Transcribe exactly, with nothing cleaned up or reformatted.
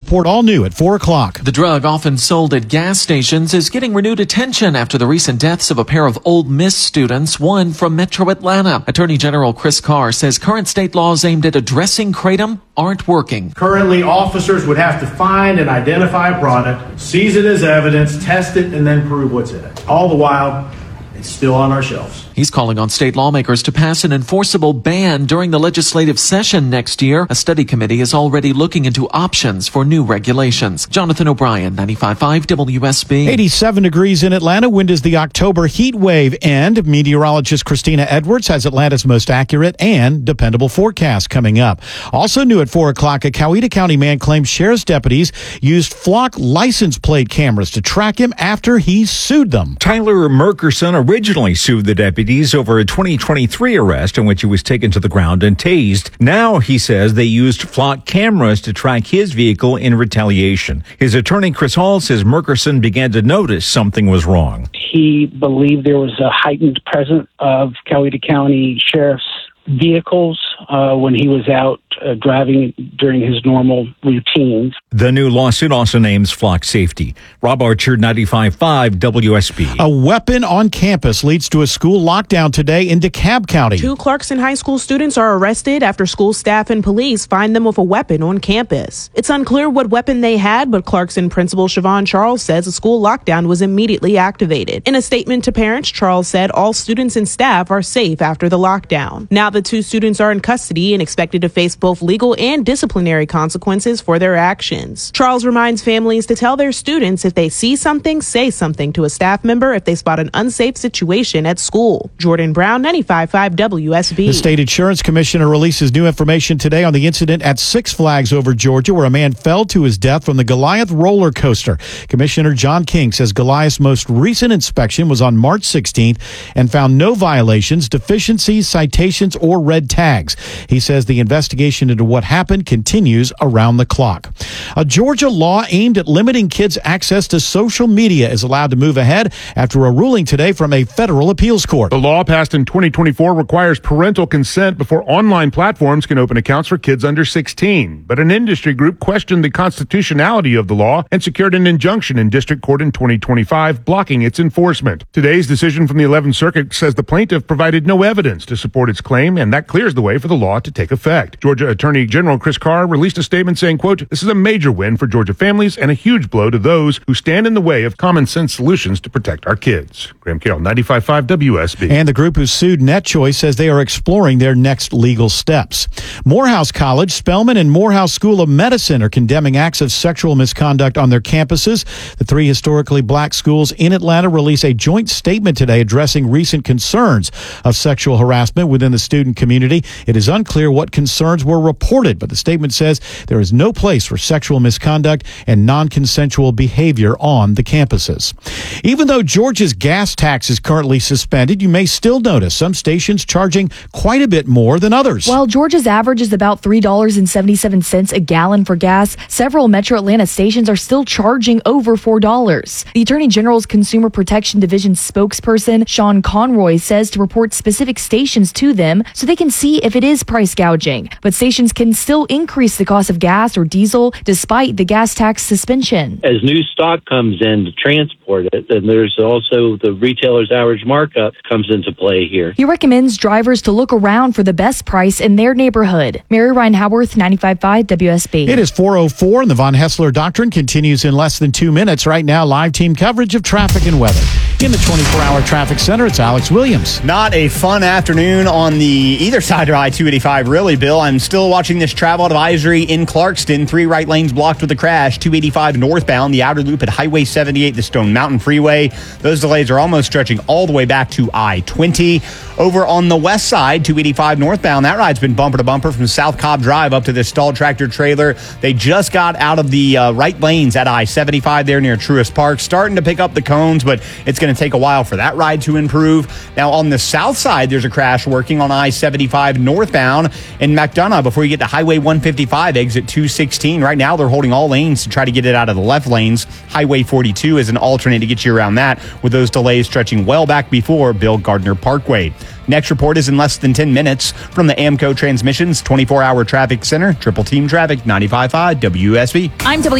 report all new at four o'clock. The drug often sold at gas stations is getting renewed attention after the recent deaths of a pair of Ole Miss students, one from Metro Atlanta. Attorney General Chris Carr says current state laws aimed at addressing kratom aren't working. Currently, officers would have to find and identify a product, seize it as evidence, test it, and then prove what's in it. All the while, it's still on our shelves. He's calling on state lawmakers to pass an enforceable ban during the legislative session next year. A study committee is already looking into options for new regulations. Jonathan O'Brien, ninety-five point five W S B. eighty-seven degrees in Atlanta. When does the October heat wave end? Meteorologist Christina Edwards has Atlanta's most accurate and dependable forecast coming up. Also new at four o'clock, a Coweta County man claims sheriff's deputies used flock license plate cameras to track him after he sued them. Tyler Merkerson originally sued the deputies over a twenty twenty-three arrest in which he was taken to the ground and tased. Now he says they used flock cameras to track his vehicle in retaliation. His attorney, Chris Hall, says Merkerson began to notice something was wrong. He believed there was a heightened presence of Coweta County Sheriff's vehicles uh, when he was out uh, driving during his normal routines. The new lawsuit also names flock safety. Rob Archer, ninety-five point five W S B. A weapon on campus leads to a school lockdown today in DeKalb County. Two Clarkson High School students are arrested after school staff and police find them with a weapon on campus. It's unclear what weapon they had, but Clarkson Principal Siobhan Charles says a school lockdown was immediately activated. In a statement to parents, Charles said all students and staff are safe after the lockdown. Now the two students are in custody and expected to face both legal and disciplinary consequences for their actions. Charles reminds families to tell their students if they see something, say something to a staff member if they spot an unsafe situation at school. Jordan Brown, ninety-five point five W S B. The state insurance commissioner releases new information today on the incident at Six Flags over Georgia where a man fell to his death from the Goliath roller coaster. Commissioner John King says Goliath's most recent inspection was on March sixteenth and found no violations, deficiencies, citations, or red tags. He says the investigation into what happened continues around the clock. A Georgia law aimed at limiting kids' access to social media is allowed to move ahead after a ruling today from a federal appeals court. The law passed in twenty twenty-four requires parental consent before online platforms can open accounts for kids under sixteen. But an industry group questioned the constitutionality of the law and secured an injunction in district court in twenty twenty-five, blocking its enforcement. Today's decision from the eleventh Circuit says the plaintiff provided no evidence to support its claim, and that clears the way for the law to take effect. Georgia Attorney General Chris Carr released a statement saying, quote, "This is a major win for Georgia families and a huge blow to those who stand in the way of common sense solutions to protect our kids." Graham Carroll, ninety-five point five W S B. And the group who sued NetChoice says they are exploring their next legal steps. Morehouse College, Spelman, and Morehouse School of Medicine are condemning acts of sexual misconduct on their campuses. The three historically black schools in Atlanta release a joint statement today addressing recent concerns of sexual harassment within the student community. It is unclear what concerns were reported, but the statement says there is no place for sexual misconduct and non-consensual behavior on the campuses. Even though Georgia's gas tax is currently suspended, you may still notice some stations charging quite a bit more than others. While Georgia's average is about three dollars and seventy-seven cents a gallon for gas, several Metro Atlanta stations are still charging over four dollars. The Attorney General's Consumer Protection Division spokesperson, Sean Conroy, says to report specific stations to them so they can see if it is price gouging. But stations can still increase the cost of gas or diesel despite the gas tax suspension. As new stock comes in to transport it, then there's also the retailer's average markup comes into play here. He recommends drivers to look around for the best price in their neighborhood. Mary Ryan Howarth, ninety-five point five W S B. It is four oh four and the Von Hessler Doctrine continues in less than two minutes. Right now, live team coverage of traffic and weather. In the twenty-four hour traffic center, it's Alex Williams. Not a fun afternoon on the either side of I two eighty-five, really, Bill. I'm still watching this travel out of Ivory in Clarkston. Three right lanes blocked with a crash. two eighty-five northbound, the outer loop at Highway seventy-eight, the Stone Mountain Freeway. Those delays are almost stretching all the way back to I twenty. Over on the west side, two eighty-five northbound, that ride's been bumper to bumper from South Cobb Drive up to this stalled tractor trailer. They just got out of the uh, right lanes at I seventy-five there near Truist Park, starting to pick up the cones, but it's going to take a while for that ride to improve. Now, on the south side, there's a crash working on I seventy-five northbound in McDonough before you get to Highway one fifty-five, exit two sixteen. Right now, they're holding all lanes to try to get it out of the left lanes. Highway forty-two is an alternate to get you around that, with those delays stretching well back before Bill Gardner Parkway. Next report is in less than ten minutes from the AMCO Transmissions twenty-four hour traffic center. Triple Team Traffic, ninety-five point five W S B. I'm W.